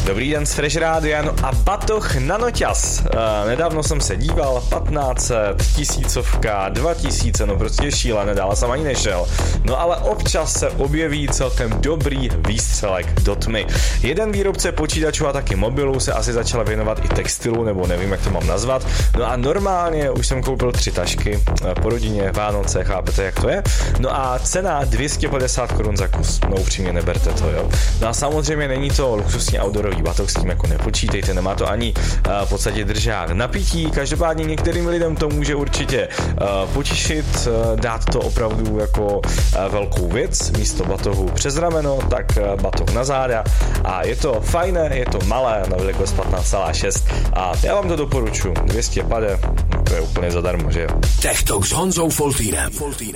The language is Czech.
Dobrý den z Fresh Rádia, no a batoh na noťaz. Nedávno jsem se díval, 1500, 1000, 2000, no prostě šílené, dál jsem ani nešel. No ale občas se objeví celkem dobrý výstřelek do tmy. Jeden výrobce počítačů a taky mobilů se asi začal věnovat i textilu, nebo nevím, jak to mám nazvat. No a normálně už jsem koupil 3 tašky po rodině, Vánoce, chápete, jak to je? No a cena 250 korun za kus. No upřímně neberte to, jo. No a samozřejmě není to luxusní outdoorový batoh, s tím jako nepočítejte, nemá to ani v podstatě držák na pití, každopádně některým lidem to může určitě potěšit, dát to opravdu jako velkou věc, místo batohu přes rameno, tak batoh na záda a je to fajné, je to malé, na velikost 15,6 a já vám to doporučuji, 250, to je úplně zadarmo, že jo. Tech Talk s Honzou Foltýnem.